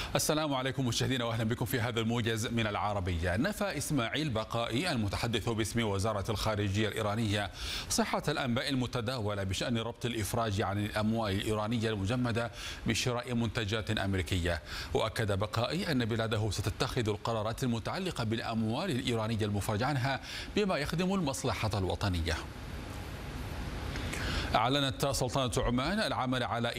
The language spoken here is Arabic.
السلام عليكم مشاهدينا واهلا بكم في هذا الموجز من العربية. نفى إسماعيل بقائي المتحدث باسم وزارة الخارجية الإيرانية صحة الأنباء المتداولة بشأن ربط الإفراج عن الأموال الإيرانية المجمدة بشراء منتجات أمريكية. وأكد بقائي أن بلاده ستتخذ القرارات المتعلقة بالأموال الإيرانية المفرج عنها بما يخدم المصلحة الوطنية. أعلنت سلطنة عمان العمل على